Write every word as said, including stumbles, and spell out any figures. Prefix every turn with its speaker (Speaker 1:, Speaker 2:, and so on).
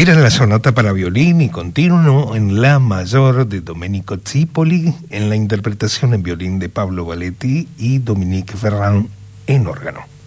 Speaker 1: Era la sonata para violín y continuo en la mayor de Domenico Zipoli, en la interpretación en violín de Pablo Valetti y Dominique Ferrand en órgano.